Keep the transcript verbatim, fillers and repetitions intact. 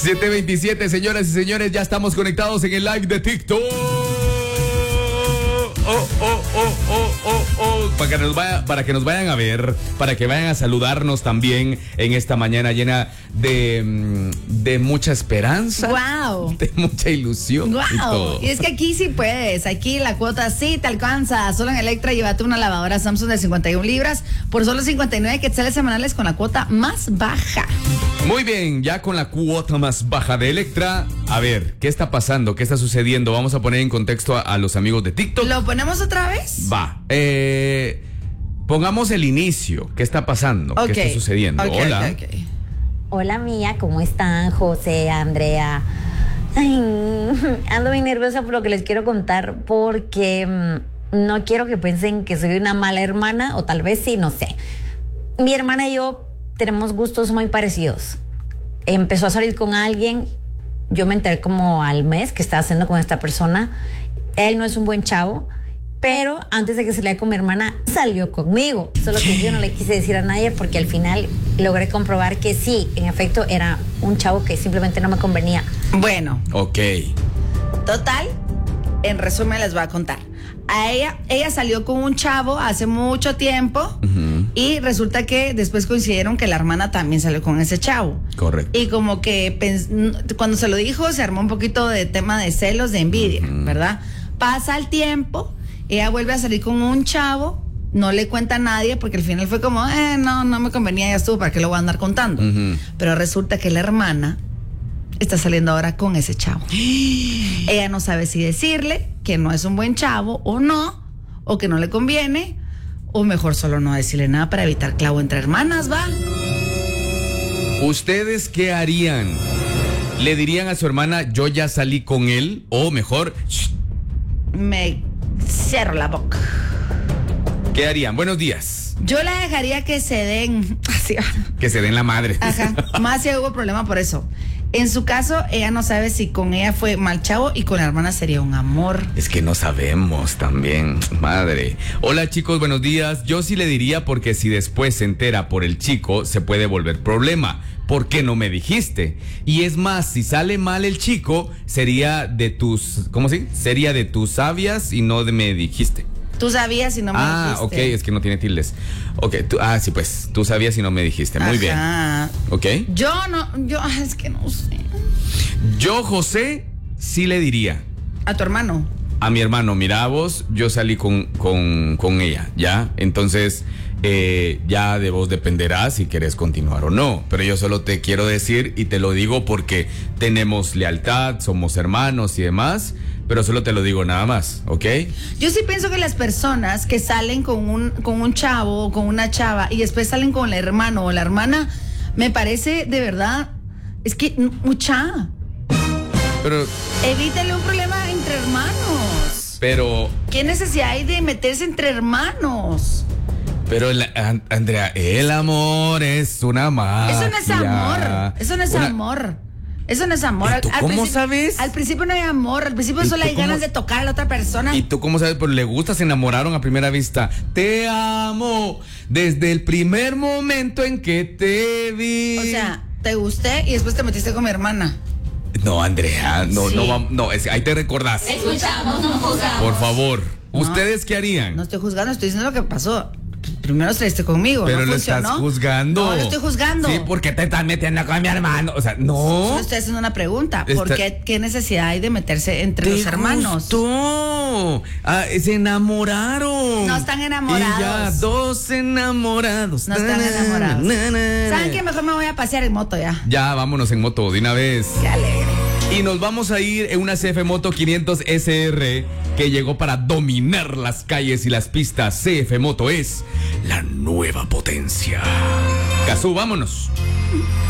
siete veintisiete, señoras y señores, ya estamos conectados en el live de TikTok. Oh, oh, oh, oh, oh, oh. Para que nos vaya, para que nos vayan a ver, para que vayan a saludarnos también en esta mañana llena de, de mucha esperanza. Wow. De mucha ilusión. Wow. Y todo. Y es que aquí sí puedes, aquí la cuota sí te alcanza. Solo en Electra llévate una lavadora Samsung de cincuenta y una libras por solo cincuenta y nueve quetzales semanales con la cuota más baja. Muy bien, ya con la cuota más baja de Electra. A ver, ¿qué está pasando? ¿Qué está sucediendo? Vamos a poner en contexto a, a los amigos de TikTok. ¿Lo ponemos otra vez? Va. Eh, pongamos el inicio. ¿Qué está pasando? Okay. ¿Qué está sucediendo? Okay, Hola. okay, okay. Hola mía, ¿cómo están? José, Andrea. Ay, ando bien nerviosa por lo que les quiero contar porque mmm, no quiero que piensen que soy una mala hermana, o tal vez sí, no sé. Mi hermana y yo tenemos gustos muy parecidos. Empezó a salir con alguien, yo me enteré como al mes que estaba haciendo con esta persona. Él no es un buen chavo, pero antes de que saliera con mi hermana, salió conmigo. Solo que yo no le quise decir a nadie porque al final logré comprobar que sí, en efecto, era un chavo que simplemente no me convenía. Bueno. Ok. Total, en resumen les voy a contar. A ella, ella salió con un chavo hace mucho tiempo uh-huh. y resulta que después coincidieron que la hermana también salió con ese chavo. Correcto. Y como que pens- cuando se lo dijo se armó un poquito de tema de celos, de envidia, uh-huh. ¿verdad? Pasa el tiempo, ella vuelve a salir con un chavo, no le cuenta a nadie porque al final fue como, eh, no, no me convenía, ya estuvo, ¿para qué lo voy a andar contando? Uh-huh. Pero resulta que la hermana está saliendo ahora con ese chavo. Ella no sabe si decirle que no es un buen chavo o no, o que no le conviene, o mejor solo no decirle nada para evitar clavo entre hermanas, ¿va? ¿Ustedes qué harían? ¿Le dirían a su hermana, yo ya salí con él? O mejor, shh, me cierro la boca. ¿Qué harían? Buenos días. Yo la dejaría que se den así. Que se den la madre. Ajá, más si hubo problema por eso. En su caso, ella no sabe si con ella fue mal chavo y con la hermana sería un amor. Es que no sabemos también, madre. Hola chicos, buenos días. Yo sí le diría porque si después se entera por el chico, se puede volver problema. ¿Por qué no me dijiste? Y es más, si sale mal el chico, sería de tus, ¿cómo se dice? Sería de tus sabias y no de me dijiste. Tú sabías y no me ah, dijiste. Ah, ok, es que no tiene tildes. Ok, tú, ah, sí, pues, tú sabías y no me dijiste. Muy Ajá. bien. Ok. Yo no, yo, es que no sé. Yo, José, sí le diría. ¿A tu hermano? A mi hermano, mira vos, yo salí con, con, con ella, ¿ya? Entonces, eh, ya de vos dependerá si querés continuar o no. Pero yo solo te quiero decir, y te lo digo porque tenemos lealtad, somos hermanos y demás, pero solo te lo digo nada más, ¿ok? Yo sí pienso que las personas que salen con un, con un chavo o con una chava y después salen con el hermano o la hermana, me parece de verdad, es que mucha. Pero... evítale un problema entre hermanos. Pero... ¿qué necesidad hay de meterse entre hermanos? Pero, el, And- Andrea, el amor es una magia. Eso no es amor. Eso no es una... amor. Eso no es amor. ¿Y tú al, cómo al sabes? Al principio no hay amor. Al principio solo hay cómo... ganas de tocar a la otra persona. ¿Y tú cómo sabes? Pues le gusta, se enamoraron a primera vista. Te amo desde el primer momento en que te vi. O sea, te gusté y después te metiste con mi hermana. No, Andrea, no, sí. no, no, no, es, ahí te recordás. Escuchamos, no juzgamos. Por favor, no. ¿Ustedes qué harían? No estoy juzgando, estoy diciendo lo que pasó. Primero estuviste conmigo. Pero no lo funcionó. estás juzgando. No, lo estoy juzgando. Sí, porque te estás metiendo con mi hermano. O sea, no. Solo estoy haciendo una pregunta. ¿Por Está... qué, qué necesidad hay de meterse entre ¿Te los hermanos? Gustó? Ah, se enamoraron. No están enamorados. Y ya, dos enamorados. No están enamorados. Na, na, na. ¿Saben qué? Mejor me voy a pasear en moto ya. Ya, vámonos en moto de una vez. Qué alegre. Y nos vamos a ir en una C F Moto quinientos S R que llegó para dominar las calles y las pistas. C F Moto es la nueva potencia. Cazú, vámonos.